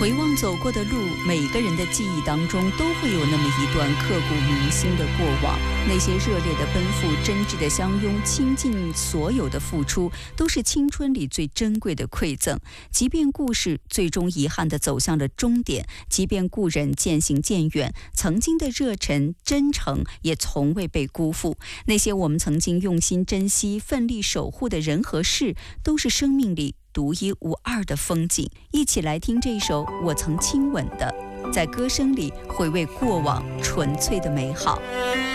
回望走过的路，每个人的记忆当中都会有那么一段刻骨铭心的过往。那些热烈的奔赴，真挚的相拥，倾尽所有的付出，都是青春里最珍贵的馈赠。即便故事最终遗憾地走向了终点，即便故人渐行渐远，曾经的热忱真诚也从未被辜负。那些我们曾经用心珍惜、奋力守护的人和事，都是生命里独一无二的风景。一起来听这首《我曾亲吻的》，在歌声里回味过往纯粹的美好。